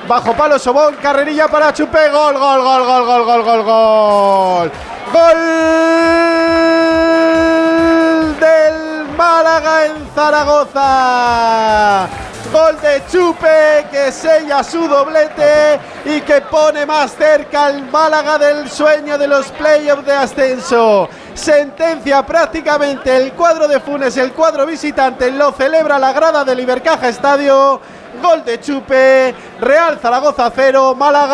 bajo palo Sobón, carrerilla para Chupe, gol. Gol del Málaga en Zaragoza. Gol de Chupe, que sella su doblete y que pone más cerca al Málaga del sueño de los playoffs de ascenso. Sentencia prácticamente el cuadro de Funes, el cuadro visitante, lo celebra la grada del Ibercaja Estadio. Gol de Chupe, Real Zaragoza 0,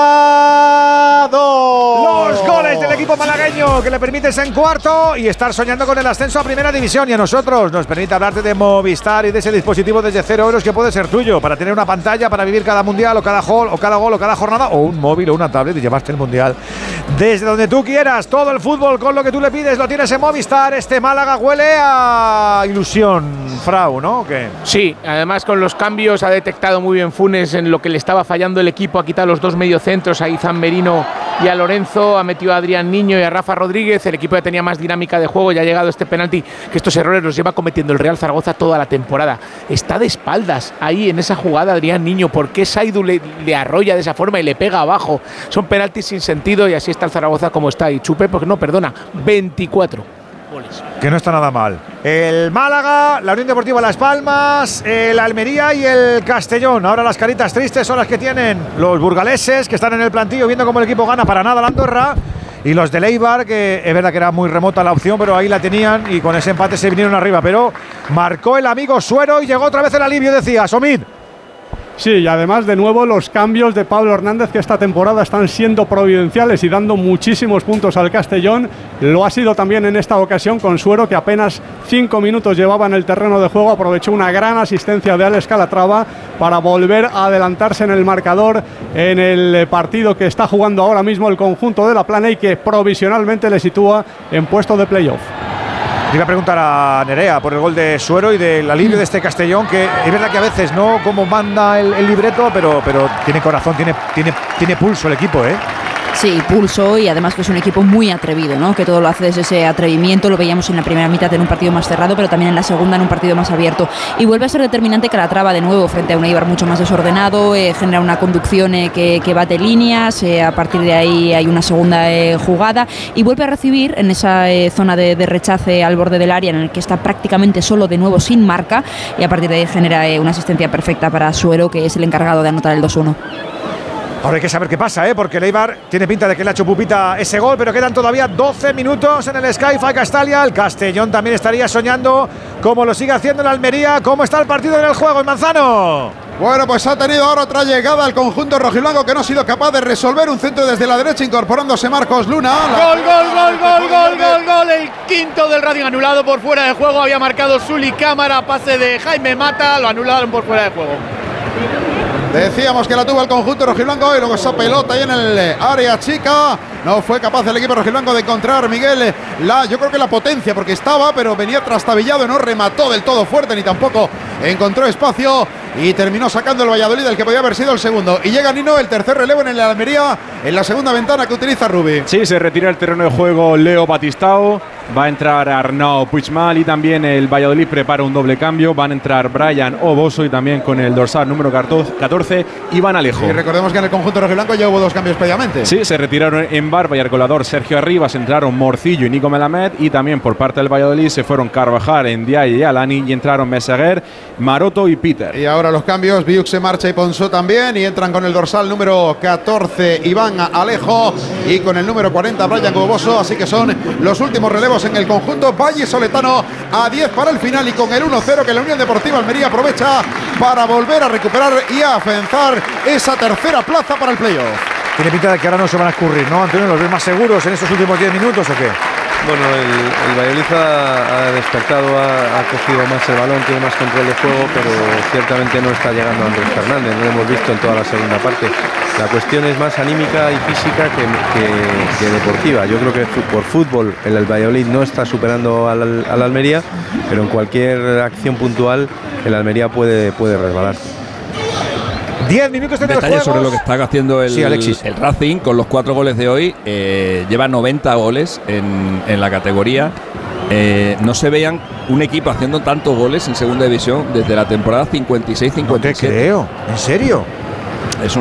Málaga 2. Los goles del equipo malagueño que le permite ser en cuarto y estar soñando con el ascenso a Primera División. Y a nosotros nos permite hablarte de Movistar y de ese dispositivo desde 0 euros que puede ser tuyo para tener una pantalla para vivir cada mundial o cada gol o cada jornada, o un móvil o una tablet y llevarte el mundial desde donde tú quieras. Todo el fútbol con lo que tú le pides lo tienes en Movistar. Este Málaga huele a ilusión, Frau, ¿no? ¿Qué? Sí, además con los cambios ha detectado muy bien Funes en lo que le estaba fallando el equipo. Ha quitado los dos mediocentros, a Izan Merino y a Lorenzo, ha metido a Adrián Niño y a Rafa Rodríguez. El equipo ya tenía más dinámica de juego, ya ha llegado este penalti, que estos errores los lleva cometiendo el Real Zaragoza toda la temporada. Está de espaldas ahí en esa jugada Adrián Niño. ¿Por qué Saidu le arrolla de esa forma y le pega abajo? Son penaltis sin sentido y así está el Zaragoza como está. Y Chupe, porque no perdona, 24 goles. Que no está nada mal. El Málaga, la Unión Deportiva Las Palmas, el Almería y el Castellón. Ahora las caritas tristes son las que tienen los burgaleses, que están en el plantillo viendo cómo el equipo gana para nada la Andorra. Y los de Eibar, que es verdad que era muy remota la opción, pero ahí la tenían y con ese empate se vinieron arriba. Pero marcó el amigo Suero y llegó otra vez el alivio, decía Somid. Sí, y además de nuevo los cambios de Pablo Hernández, que esta temporada están siendo providenciales y dando muchísimos puntos al Castellón. Lo ha sido también en esta ocasión con Suero, que apenas 5 minutos llevaba en el terreno de juego. Aprovechó una gran asistencia de Alex Calatrava para volver a adelantarse en el marcador en el partido que está jugando ahora mismo el conjunto de La Plana y que provisionalmente le sitúa en puesto de playoff. Te iba a preguntar a Nerea por el gol de Suero y del alivio de este Castellón, que es verdad que a veces no como manda el libreto, pero tiene corazón, tiene pulso el equipo, ¿eh? Sí, pulso, y además que es un equipo muy atrevido, ¿no? Que todo lo hace desde ese atrevimiento. Lo veíamos en la primera mitad en un partido más cerrado, pero también en la segunda en un partido más abierto. Y vuelve a ser determinante Calatrava de nuevo frente a un Eibar mucho más desordenado, genera una conducción que bate líneas, a partir de ahí hay una segunda jugada y vuelve a recibir en esa zona de rechace al borde del área en el que está prácticamente solo, de nuevo sin marca, y a partir de ahí genera una asistencia perfecta para Suero, que es el encargado de anotar el 2-1. Ahora hay que saber qué pasa, porque el Eibar tiene pinta de que le ha hecho pupita ese gol, pero quedan todavía 12 minutos en el Sky-Fi Castalia. El Castellón también estaría soñando, como lo sigue haciendo el Almería. ¿Cómo está el partido en el juego, en Manzano? Bueno, pues ha tenido ahora otra llegada al conjunto rojiblanco que no ha sido capaz de resolver. Un centro desde la derecha incorporándose Marcos Luna. Gol. El quinto del Racing anulado por fuera de juego. Había marcado Suli Cámara, pase de Jaime Mata. Lo anularon por fuera de juego. Decíamos que la tuvo el conjunto rojiblanco y luego esa pelota ahí en el área chica. No fue capaz el equipo rojiblanco de encontrar, Miguel, yo creo que la potencia, porque estaba, pero venía trastabillado y no remató del todo fuerte, ni tampoco encontró espacio y terminó sacando el Valladolid, el que podía haber sido el segundo. Y llega Nino, el tercer relevo en el Almería, en la segunda ventana que utiliza Rubi. Sí, se retira el terreno de juego Leo Batistao, va a entrar Arnau Puigmal y también el Valladolid prepara un doble cambio. Van a entrar Brian Oboso y también con el dorsal número 14, Iván Alejo. Y recordemos que en el conjunto rojiblanco ya hubo dos cambios previamente. Sí, se retiraron en Barba y el goleador Sergio Arribas, entraron Morcillo y Nico Melamed, y también por parte del Valladolid se fueron Carvajal, Ndiaye y Alani, y entraron Meseguer, Maroto y Peter. Y ahora los cambios, Biuk se marcha y Ponsó también, y entran con el dorsal número 14 Iván Alejo y con el número 40 Brian Oboso, así que son los últimos relevos en el conjunto vallisoletano, a 10 para el final y con el 1-0 que la Unión Deportiva Almería aprovecha para volver a recuperar y a afianzar esa tercera plaza para el playoff. Tiene pinta de que ahora no se van a escurrir, ¿no, Antonio? ¿Los ves más seguros en estos últimos 10 minutos o qué? Bueno, el Valladolid ha despertado, ha cogido más el balón, tiene más control de juego, pero ciertamente no está llegando Andrés Fernández, no lo hemos visto en toda la segunda parte. La cuestión es más anímica y física que deportiva. Yo creo que por fútbol el Valladolid no está superando al Almería, pero en cualquier acción puntual el Almería puede resbalar. 10 minutos de detalle sobre lo que está haciendo el Racing con los 4 goles de hoy. Lleva 90 goles en la categoría. No se veían un equipo haciendo tantos goles en segunda división desde la temporada 56-57. No te creo, ¿en serio? Es